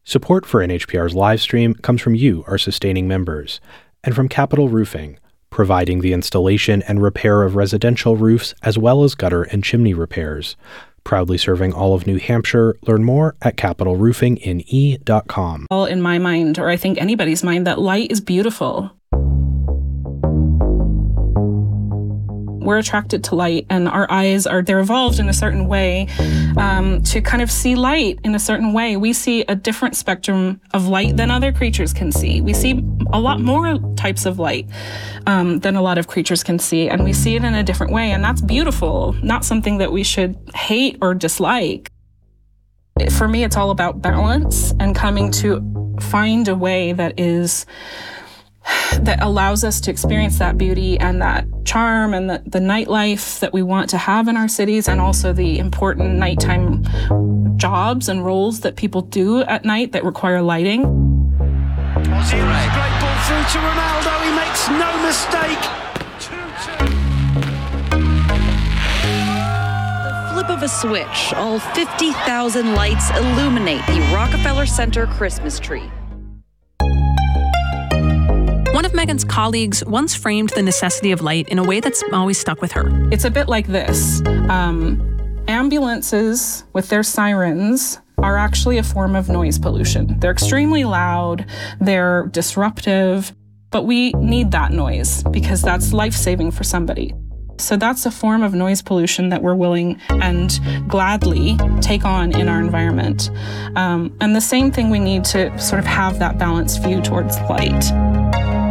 Support for NHPR's live stream comes from you, our sustaining members, and from Capital Roofing, providing the installation and repair of residential roofs as well as gutter and chimney repairs. Proudly serving all of New Hampshire. Learn more at capitalroofingne.com. In my mind, or I think anybody's mind, that light is beautiful. We're attracted to light, and our eyes they're evolved in a certain way to kind of see light in a certain way. We see a different spectrum of light than other creatures can see. We see a lot more types of light than a lot of creatures can see, and we see it in a different way, and that's beautiful, not something that we should hate or dislike. For me, it's all about balance and coming to find a way that allows us to experience that beauty and that charm and the nightlife that we want to have in our cities, and also the important nighttime jobs and roles that people do at night that require lighting. Ozzy, a great ball through to Ronaldo. He makes no mistake. 2-2. The flip of a switch, all 50,000 lights illuminate the Rockefeller Center Christmas tree. One of Megan's colleagues once framed the necessity of light in a way that's always stuck with her. It's a bit like this. Ambulances with their sirens are actually a form of noise pollution. They're extremely loud, they're disruptive, but we need that noise because that's life-saving for somebody. So that's a form of noise pollution that we're willing and gladly take on in our environment. And the same thing, we need to sort of have that balanced view towards light.